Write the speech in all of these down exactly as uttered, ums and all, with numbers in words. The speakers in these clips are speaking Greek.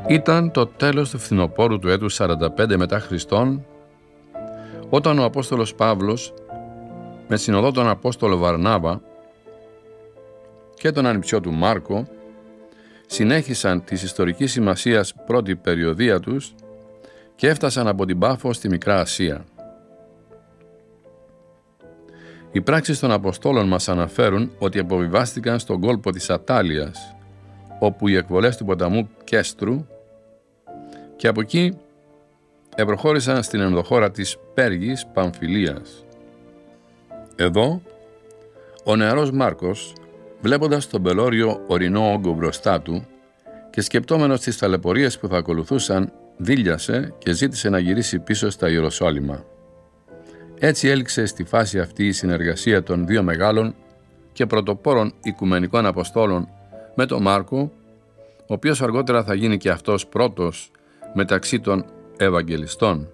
Ήταν το τέλος του φθινοπόρου του έτους σαράντα πέντε μετά Χριστόν, όταν ο Απόστολος Παύλος με συνοδό τον Απόστολο Βαρνάβα και τον ανιψιό του Μάρκο συνέχισαν της ιστορικής σημασίας πρώτη περιοδεία τους και έφτασαν από την Πάφο στη Μικρά Ασία. Οι πράξεις των Αποστόλων μας αναφέρουν ότι αποβιβάστηκαν στον κόλπο της Ατάλειας, όπου οι εκβολές του ποταμού Κέστρου, και από εκεί επροχώρησαν στην ενδοχώρα της Πέργης Παμφιλίας. Εδώ, ο νεαρός Μάρκος, βλέποντας τον πελώριο ορεινό όγκο μπροστά του και σκεπτόμενος τις ταλαιπωρίες που θα ακολουθούσαν, δίλιασε και ζήτησε να γυρίσει πίσω στα Ιεροσόλυμα. Έτσι έληξε στη φάση αυτή η συνεργασία των δύο μεγάλων και πρωτοπόρων οικουμενικών Αποστόλων με τον Μάρκο, ο οποίος αργότερα θα γίνει και αυτός πρώτος μεταξύ των Ευαγγελιστών.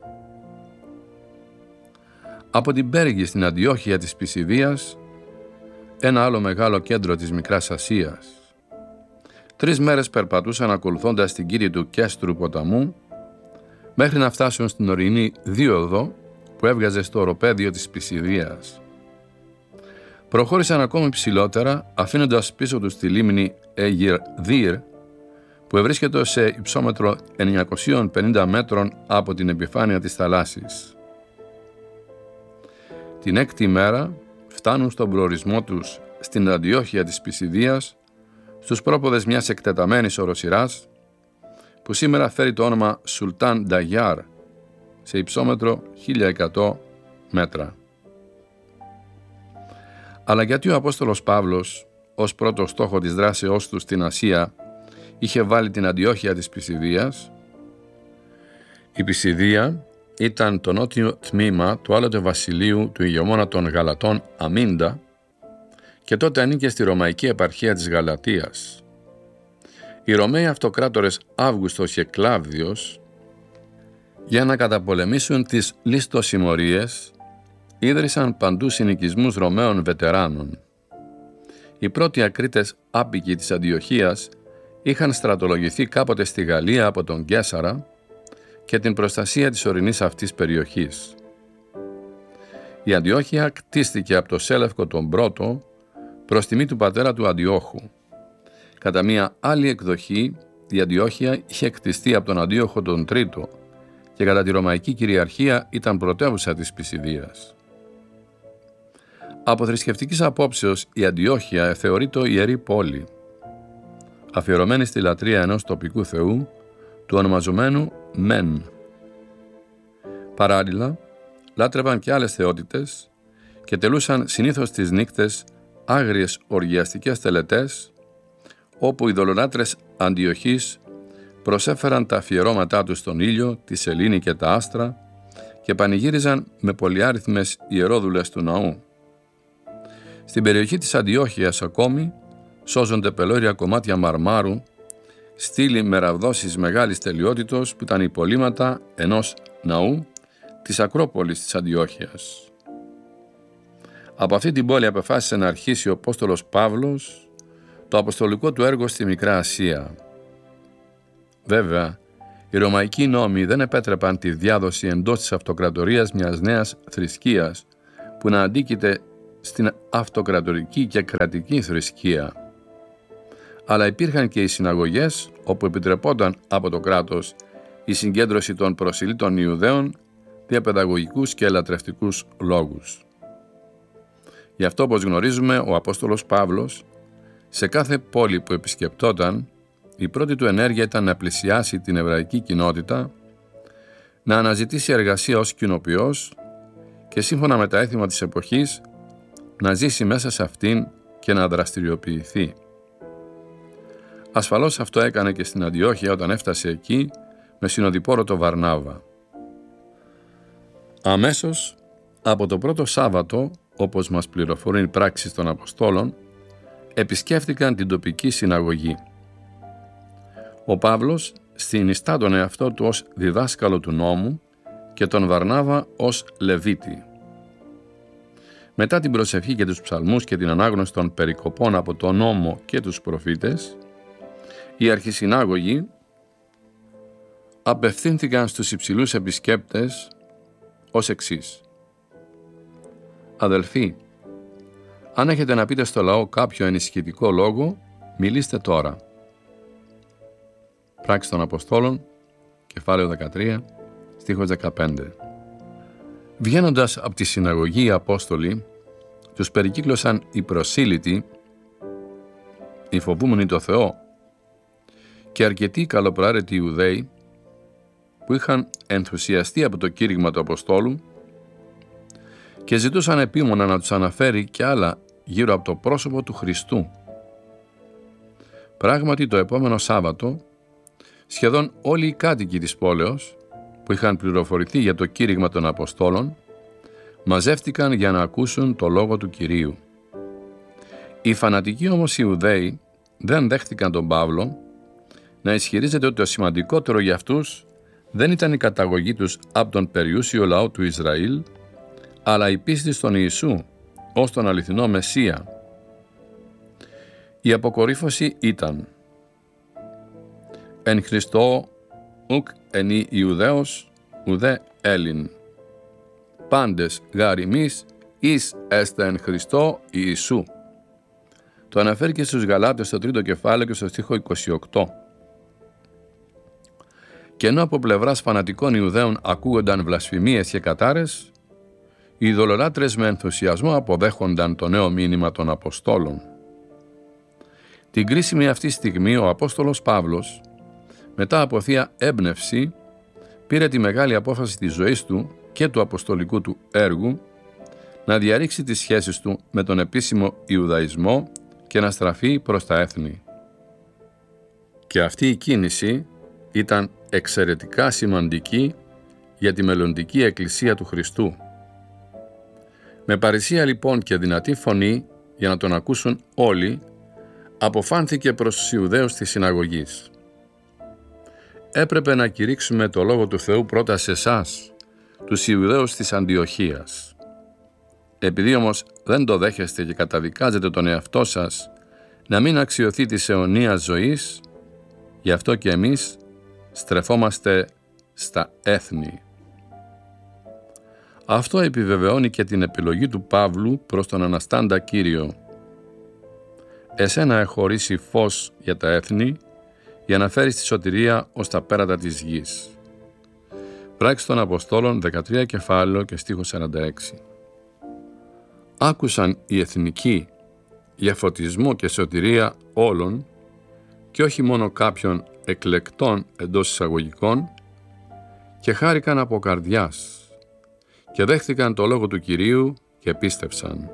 Από την Πέργη στην Αντιόχεια της Πισιδίας, ένα άλλο μεγάλο κέντρο της Μικράς Ασίας. Τρεις μέρες περπατούσαν ακολουθώντας την κύριη του Κέστρου ποταμού, μέχρι να φτάσουν στην ορεινή δίωδο που έβγαζε στο οροπέδιο της Πισιδίας. Προχώρησαν ακόμη ψηλότερα, αφήνοντας πίσω τους τη λίμνη Αιγυρδίρ, που ευρίσκεται σε υψόμετρο εννιακόσια πενήντα μέτρων από την επιφάνεια της θαλάσσης. Την έκτη ημέρα φτάνουν στον προορισμό τους στην Αντιόχεια της Πισιδίας, στους πρόποδες μιας εκτεταμένης οροσειράς, που σήμερα φέρει το όνομα Σουλτάν Νταγιάρ, σε υψόμετρο χίλια εκατό μέτρα. Αλλά γιατί ο Απόστολος Παύλος, ως πρώτο στόχο της δράσεώς του στην Ασία, είχε βάλει την Αντιόχεια της Πισιδίας? Η Πισιδία ήταν το νότιο τμήμα του άλλοτε βασιλείου του ηγεμόνα των Γαλατών Αμίντα και τότε ανήκε στη Ρωμαϊκή επαρχία της Γαλατίας. Οι Ρωμαίοι αυτοκράτορες Αύγουστος και Κλάβδιος, για να καταπολεμήσουν τις ληστοσημωρίες, ίδρυσαν παντού συνοικισμούς Ρωμαίων βετεράνων. Οι πρώτοι ακρίτες άπικοι της Αντιοχίας είχαν στρατολογηθεί κάποτε στη Γαλλία από τον Καίσαρα και την προστασία της ορεινής αυτής περιοχής. Η Αντιόχεια κτίστηκε από το Σέλευκο τον Πρώτο προς τιμή του πατέρα του Αντιόχου. Κατά μία άλλη εκδοχή, η Αντιόχεια είχε κτιστεί από τον Αντίοχο τον Τρίτο και κατά τη Ρωμαϊκή κυριαρχία ήταν πρωτεύουσα της Πισιδίας. Από θρησκευτικής απόψεως, η Αντιόχεια θεωρείται ιερή πόλη, αφιερωμένη στη λατρεία ενός τοπικού θεού, του ονομαζομένου Μεν. Παράλληλα, λάτρευαν και άλλες θεότητες και τελούσαν συνήθως τις νύκτες άγριες οργιαστικές τελετές, όπου οι δολολάτρες Αντιοχής προσέφεραν τα αφιερώματά τους στον ήλιο, τη σελήνη και τα άστρα και πανηγύριζαν με πολυάριθμες ιερόδουλες του ναού. Στην περιοχή της Αντιόχειας ακόμη σώζονται πελώρια κομμάτια μαρμάρου, στήλη με ραβδόσεις μεγάλης τελειότητος που ήταν υπολείμματα ενός ναού της Ακρόπολης της Αντιόχειας. Από αυτή την πόλη απεφάσισε να αρχίσει ο Απόστολος Παύλος το αποστολικό του έργο στη Μικρά Ασία. Βέβαια, οι ρωμαϊκοί νόμοι δεν επέτρεπαν τη διάδοση εντός της αυτοκρατορίας μιας νέας θρησκείας που να αντίκειται στην αυτοκρατορική και κρατική θρησκεία. Αλλά υπήρχαν και οι συναγωγές όπου επιτρεπόταν από το κράτος η συγκέντρωση των προσιλήτων Ιουδαίων για παιδαγωγικούς και ελατρευτικούς λόγους. Γι' αυτό, όπως γνωρίζουμε, ο Απόστολος Παύλος σε κάθε πόλη που επισκεπτόταν, η πρώτη του ενέργεια ήταν να πλησιάσει την εβραϊκή κοινότητα, να αναζητήσει εργασία ως κοινοποιός και σύμφωνα με τα έθιμα της εποχής να ζήσει μέσα σε αυτήν και να δραστηριοποιηθεί. Ασφαλώς αυτό έκανε και στην Αντιόχεια όταν έφτασε εκεί με συνοδοιπόρο το Βαρνάβα. Αμέσως από το πρώτο Σάββατο, όπως μας πληροφορούν οι πράξεις των Αποστόλων, επισκέφτηκαν την τοπική συναγωγή. Ο Παύλος συνιστά τον εαυτό του ως διδάσκαλο του νόμου και τον Βαρνάβα ως Λεβίτη. Μετά την προσευχή και τους ψαλμούς και την ανάγνωση των περικοπών από τον νόμο και τους προφήτες, οι αρχισυνάγωγοι απευθύνθηκαν στους υψηλούς επισκέπτες ως εξής: «Αδελφοί, αν έχετε να πείτε στο λαό κάποιο ενισχυτικό λόγο, μιλήστε τώρα». Πράξεις των Αποστόλων, κεφάλαιο δεκατρία, στίχος δεκαπέντε. Βγαίνοντας από τη συναγωγή οι Απόστολοι, τους περικύκλωσαν οι προσήλυτοι, οι φοβούμενοι το Θεό, και αρκετοί καλοπροαίρετοι Ιουδαίοι που είχαν ενθουσιαστεί από το κήρυγμα του Αποστόλου και ζητούσαν επίμονα να τους αναφέρει κι άλλα γύρω από το πρόσωπο του Χριστού. Πράγματι, το επόμενο Σάββατο, σχεδόν όλοι οι κάτοικοι της πόλεως που είχαν πληροφορηθεί για το κήρυγμα των Αποστόλων μαζεύτηκαν για να ακούσουν το λόγο του Κυρίου. Οι φανατικοί όμως Ιουδαίοι δεν δέχτηκαν τον Παύλο να ισχυρίζεται ότι το σημαντικότερο για αυτούς δεν ήταν η καταγωγή τους από τον περιούσιο λαό του Ισραήλ, αλλά η πίστη στον Ιησού ως τον αληθινό Μεσσία. Η αποκορύφωση ήταν «Εν Χριστώ ουκ ενή Ιουδαίος ουδέ Έλλην, πάντες γάρ ημείς εις έστε εν Χριστώ Ιησού». Το αναφέρει και στους Γαλάτες στο τρίτο κεφάλαιο και στο στίχο είκοσι οκτώ. Και ενώ από πλευράς φανατικών Ιουδαίων ακούγονταν βλασφημίες και κατάρες, οι ειδωλολάτρες με ενθουσιασμό αποδέχονταν το νέο μήνυμα των Αποστόλων. Την κρίσιμη αυτή στιγμή ο Απόστολος Παύλος, μετά από θεία έμπνευση, πήρε τη μεγάλη απόφαση της ζωής του και του αποστολικού του έργου να διαρρήξει τις σχέσεις του με τον επίσημο Ιουδαϊσμό και να στραφεί προς τα έθνη. Και αυτή η κίνηση ήταν εξαιρετικά σημαντική για τη μελλοντική Εκκλησία του Χριστού. Με παρησία λοιπόν και δυνατή φωνή για να τον ακούσουν όλοι, αποφάνθηκε προς τους Ιουδαίους της συναγωγής: «Έπρεπε να κηρύξουμε το Λόγο του Θεού πρώτα σε εσάς, τους Ιουδαίους της Αντιοχίας. Επειδή όμως δεν το δέχεστε και καταδικάζετε τον εαυτό σας να μην αξιωθεί της αιωνίας ζωής, γι' αυτό και εμείς στρεφόμαστε στα έθνη». Αυτό επιβεβαιώνει και την επιλογή του Παύλου προς τον Αναστάντα Κύριο. «Εσένα έχω ορίσει φως για τα έθνη, για να φέρεις τη σωτηρία ως τα πέρατα της γης». Πράξεις των Αποστόλων δεκατρία κεφάλαιο και στίχος σαράντα έξι. Άκουσαν οι εθνικοί για φωτισμό και σωτηρία όλων και όχι μόνο κάποιων εκλεκτών εντός εισαγωγικών, και χάρηκαν από καρδιάς και δέχτηκαν το λόγο του Κυρίου και πίστευσαν.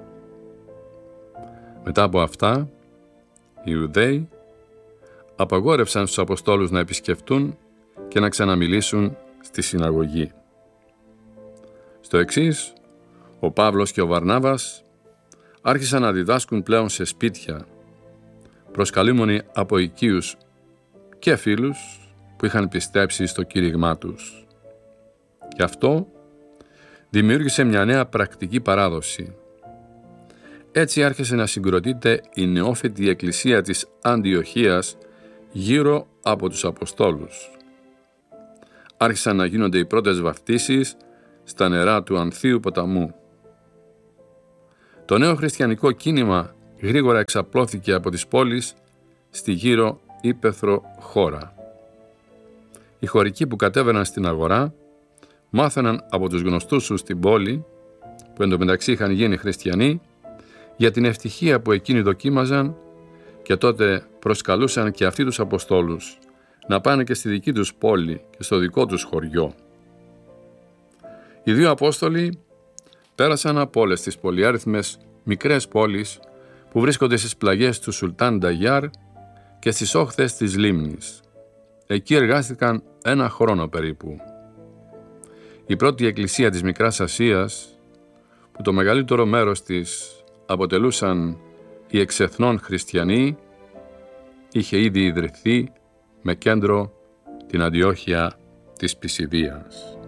Μετά από αυτά, οι Ιουδαίοι απαγόρευσαν στους Αποστόλους να επισκεφτούν και να ξαναμιλήσουν στη συναγωγή. Στο εξής, ο Παύλος και ο Βαρνάβας άρχισαν να διδάσκουν πλέον σε σπίτια, προσκαλούμενοι από οικείους και φίλους που είχαν πιστέψει στο κήρυγμά τους. Γι' αυτό δημιούργησε μια νέα πρακτική παράδοση. Έτσι άρχισε να συγκροτείται η νεόφυτη εκκλησία της Αντιοχίας γύρω από τους Αποστόλους. Άρχισαν να γίνονται οι πρώτες βαφτίσεις στα νερά του Ανθίου ποταμού. Το νέο χριστιανικό κίνημα γρήγορα εξαπλώθηκε από τις πόλεις στη γύρω ύπαιθρο χώρα. Οι χωρικοί που κατέβαιναν στην αγορά μάθαιναν από τους γνωστούς τους στην πόλη, που εντωμεταξύ είχαν γίνει χριστιανοί, για την ευτυχία που εκείνοι δοκίμαζαν, και τότε προσκαλούσαν και αυτοί τους Αποστόλους να πάνε και στη δική τους πόλη και στο δικό τους χωριό. Οι δύο Απόστολοι πέρασαν από όλες τις πολυάριθμες μικρές πόλεις που βρίσκονται στις πλαγιές του Σουλτάν Νταγιάρ και στις όχθες της λίμνης. Εκεί εργάστηκαν ένα χρόνο περίπου. Η πρώτη εκκλησία της Μικράς Ασίας, που το μεγαλύτερο μέρος της αποτελούσαν οι εξεθνών χριστιανοί, είχε ήδη ιδρυθεί με κέντρο την Αντιόχεια της Πισιδίας.